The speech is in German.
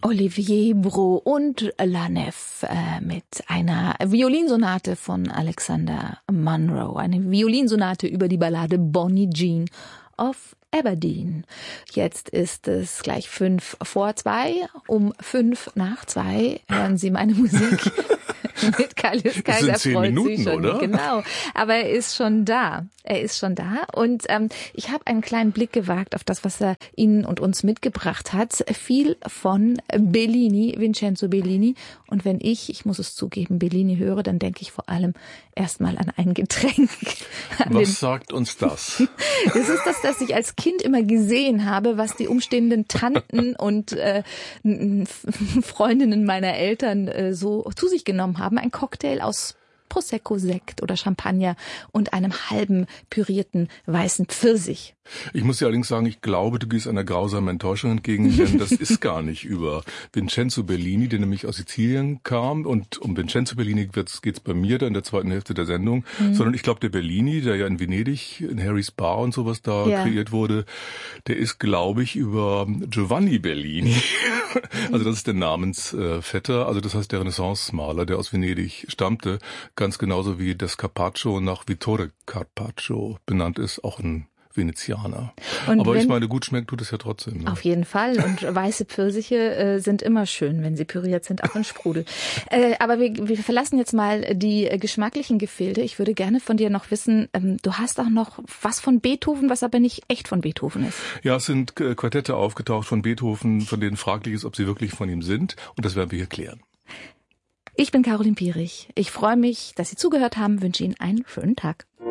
Olivier Bro und La Nef mit einer Violinsonate von Alexander Monroe. Eine Violinsonate über die Ballade Bonnie Jean of Aberdeen. Jetzt ist es gleich 2:05. Um 2:05 hören Sie meine Musik. Mit Kaius Kaiser das sind 10 freut Minuten, sich schon. oder? Genau. Aber er ist schon da. Und ich habe einen kleinen Blick gewagt auf das, was er Ihnen und uns mitgebracht hat. Viel von Bellini, Vincenzo Bellini. Und wenn ich muss es zugeben, Bellini höre, dann denke ich vor allem erstmal an ein Getränk. Was sagt uns das? Das ist das ich als Kind immer gesehen habe, was die umstehenden Tanten und Freundinnen meiner Eltern so zu sich genommen haben. Ein Cocktail aus Prosecco-Sekt oder Champagner und einem halben pürierten weißen Pfirsich. Ich muss dir allerdings sagen, ich glaube, du gehst einer grausamen Enttäuschung entgegen, denn das ist gar nicht über Vincenzo Bellini, der nämlich aus Sizilien kam. Und um Vincenzo Bellini geht's bei mir da in der zweiten Hälfte der Sendung. Sondern ich glaube, der Bellini, der ja in Venedig, in Harrys Bar und sowas da kreiert wurde, der ist, glaube ich, über Giovanni Bellini. Also das ist der Namensvetter, also das heißt der Renaissance-Maler, der aus Venedig stammte. Ganz genauso wie das Carpaccio nach Vittore Carpaccio benannt ist, auch ein Venezianer. Aber ich meine, gut schmeckt tut es ja trotzdem. Ne? Auf jeden Fall. Und weiße Pfirsiche sind immer schön, wenn sie püriert sind, auch in Sprudel. Aber wir verlassen jetzt mal die geschmacklichen Gefilde. Ich würde gerne von dir noch wissen, du hast auch noch was von Beethoven, was aber nicht echt von Beethoven ist. Ja, es sind Quartette aufgetaucht von Beethoven, von denen fraglich ist, ob sie wirklich von ihm sind. Und das werden wir hier klären. Ich bin Caroline Pierich. Ich freue mich, dass Sie zugehört haben, wünsche Ihnen einen schönen Tag.